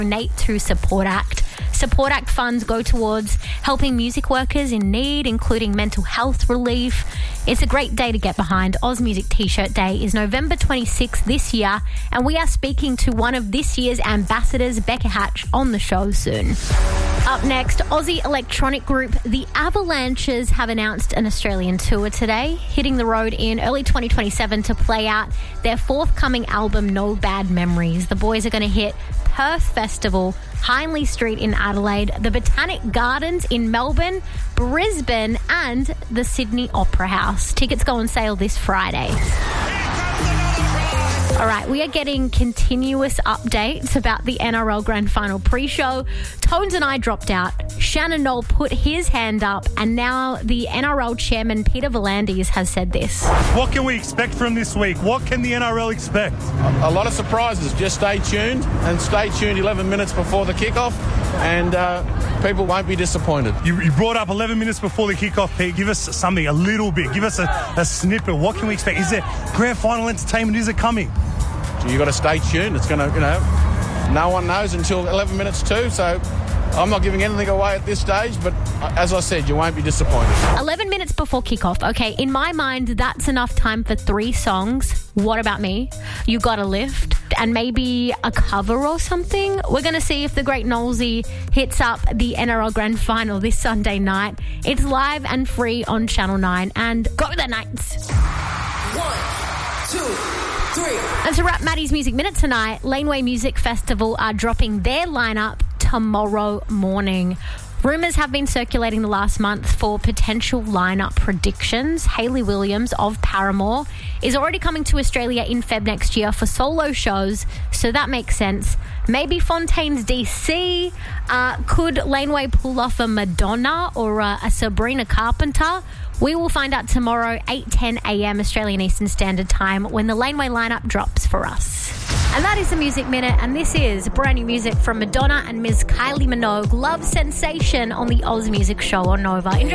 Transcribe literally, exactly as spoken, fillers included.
donate to Support Act. Support Act funds go towards helping music workers in need, including mental health relief. It's a great day to get behind. Oz Music T-shirt Day is November twenty-sixth this year, and we are speaking to one of this year's ambassadors, Becca Hatch, on the show soon. Up next, Aussie electronic group The Avalanches have announced an Australian tour today, hitting the road in early twenty twenty-seven to play out their forthcoming album, No Bad Memories. The boys are going to hit Perth Festival, Hindley Street in Adelaide, the Botanic Gardens in Melbourne, Brisbane, and the Sydney Opera House. Tickets go on sale this Friday. All right, we are getting continuous updates about the N R L Grand Final pre-show. Tones and I dropped out. Shannon Knoll put his hand up, and now the N R L chairman, Peter V'landys, has said this. What can we expect from this week? What can the N R L expect? A lot of surprises. Just stay tuned, and stay tuned eleven minutes before the kickoff, and uh, people won't be disappointed. You, you brought up eleven minutes before the kickoff, Pete. Give us something, a little bit. Give us a, a snippet. What can we expect? Is there Grand Final entertainment? Is it coming? You got to stay tuned. It's going to, you know, no one knows until eleven minutes too. So I'm not giving anything away at this stage, but as I said, you won't be disappointed. eleven minutes before kickoff. Okay, in my mind, that's enough time for three songs. What About Me? You Gotta Lift, and maybe a cover or something. We're going to see if the great Knowlesy hits up the N R L Grand Final this Sunday night. It's live and free on Channel nine, and go the Knights. One, two, three. And to wrap Maddie's Music Minute tonight, Laneway Music Festival are dropping their lineup tomorrow morning. Rumours have been circulating the last month for potential lineup predictions. Hayley Williams of Paramore is already coming to Australia in Feb next year for solo shows, so that makes sense. Maybe Fontaine's D C. Uh, could Laneway pull off a Madonna or a, a Sabrina Carpenter? We will find out tomorrow, eight ten a.m. Australian Eastern Standard Time, when the Laneway lineup drops for us. And that is the Music Minute, and this is brand new music from Madonna and Miss Kylie Minogue, Love Sensation, on the Oz Music Show on Nova. Enjoy.